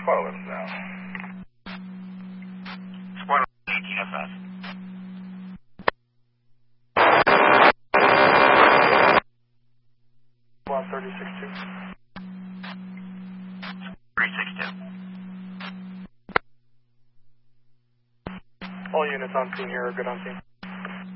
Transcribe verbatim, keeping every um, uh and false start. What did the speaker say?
Squad eleven now. Squad eighteen F S. Squad thirty-six two. thirty-six two. All units on scene here are good on scene.